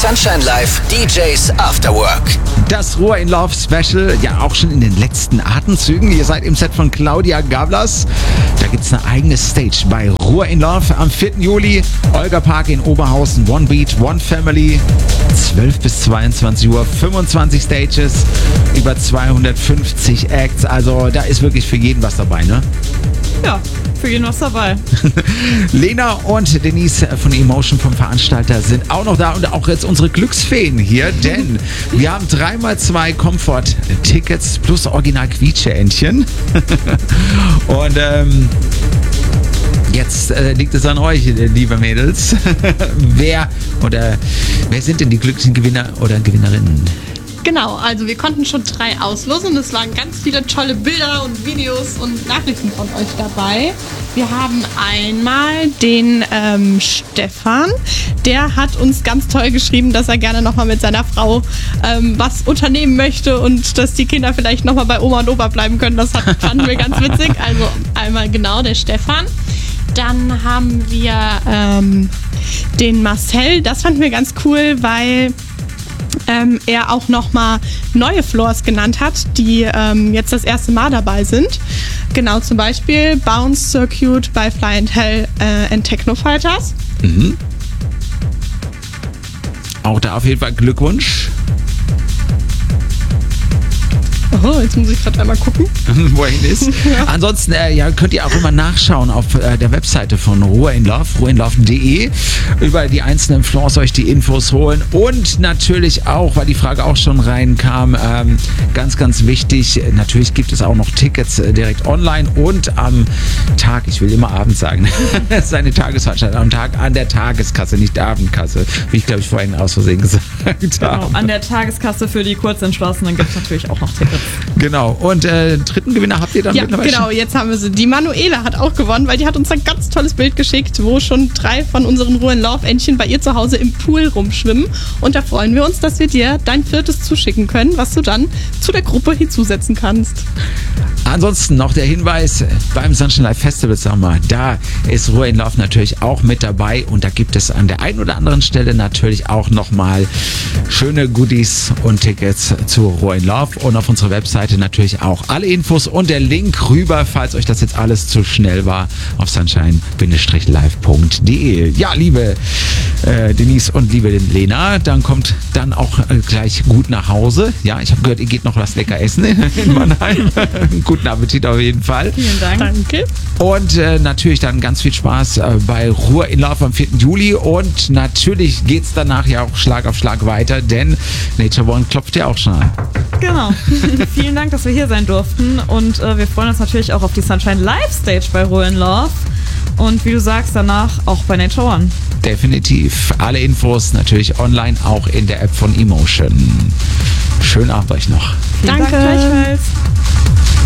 Sunshine Live DJs After Work. Das Ruhr in Love Special, ja auch schon in den letzten Atemzügen. Ihr seid im Set von Claudia Gavlas. Da gibt es eine eigene Stage bei Ruhr in Love am 4. Juli. Olga Park in Oberhausen, One Beat, One Family. 12 bis 22 Uhr, 25 Stages, über 250 Acts. Also da ist wirklich für jeden was dabei, ne? Ja, für jeden was dabei. Lena und Denise von Emotion vom Veranstalter sind auch noch da und auch jetzt unsere Glücksfeen hier, denn wir haben 3x2 Comfort-Tickets plus Original-Quietsche-Entchen. Und jetzt liegt es an euch, liebe Mädels. Wer sind denn die glücklichen Gewinner oder Gewinnerinnen? Genau, also wir konnten schon 3 auslosen und es waren ganz viele tolle Bilder und Videos und Nachrichten von euch dabei. Wir haben einmal den Stefan, der hat uns ganz toll geschrieben, dass er gerne nochmal mit seiner Frau was unternehmen möchte und dass die Kinder vielleicht nochmal bei Oma und Opa bleiben können. Das fanden wir ganz witzig. Also einmal genau der Stefan. Dann haben wir den Marcel, das fanden wir ganz cool, weil er auch nochmal neue Floors genannt hat, die jetzt das erste Mal dabei sind. Genau, zum Beispiel Bounce Circuit bei Fly and Hell and Techno Fighters. Mhm. Auch da auf jeden Fall Glückwunsch. Oh, jetzt muss ich gerade einmal gucken. Wohin ist. Ja. Ansonsten könnt ihr auch immer nachschauen auf der Webseite von Ruhr in Love, ruhrinlove.de. Über die einzelnen Floors euch die Infos holen. Und natürlich auch, weil die Frage auch schon reinkam, ganz, ganz wichtig, natürlich gibt es auch noch Tickets direkt online und am Tag, ich will immer Abend sagen, das ist eine Tagesveranstaltung, am Tag an der Tageskasse, nicht der Abendkasse, wie ich glaube ich vorhin aus Versehen gesagt habe. An der Tageskasse für die Kurzentschlossenen gibt es natürlich auch noch Tickets. Genau, und dritten Gewinner habt ihr dann mittlerweile? Ja, genau, jetzt haben wir sie. Die Manuela hat auch gewonnen, weil die hat uns ein ganz tolles Bild geschickt, wo schon 3 von unseren Ruhr in Love Entchen bei ihr zu Hause im Pool rumschwimmen. Und da freuen wir uns, dass wir dir dein 4. zuschicken können, was du dann zu der Gruppe hinzusetzen kannst. Ansonsten noch der Hinweis, beim Sunshine Live Festival Sommer, da ist Ruhr in Love natürlich auch mit dabei und da gibt es an der einen oder anderen Stelle natürlich auch nochmal schöne Goodies und Tickets zu Ruhr in Love und auf unserer Webseite natürlich auch alle Infos und der Link rüber, falls euch das jetzt alles zu schnell war, auf sunshine-live.de. Ja, liebe Denise und liebe Lena, dann kommt dann auch gleich gut nach Hause. Ja, ich habe gehört, ihr geht noch was lecker essen in Mannheim. Guten Appetit auf jeden Fall. Vielen Dank. Danke. Und natürlich dann ganz viel Spaß bei Ruhr in Love am 4. Juli und natürlich geht es danach ja auch Schlag auf Schlag weiter, denn Nature One klopft ja auch schon an. Genau. Vielen Dank, dass wir hier sein durften und wir freuen uns natürlich auch auf die Sunshine Live Stage bei Ruhr in Love und wie du sagst, danach auch bei Nature One. Definitiv. Alle Infos natürlich online, auch in der App von Emotion. Schönen Abend euch noch. Vielen Danke. Dank gleichfalls.